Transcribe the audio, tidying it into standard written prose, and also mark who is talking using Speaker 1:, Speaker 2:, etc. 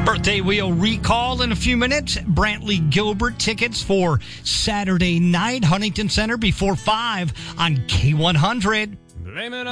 Speaker 1: Birthday Wheel recall in a few minutes. Brantley Gilbert tickets for Saturday night, Huntington Center before 5 on K100.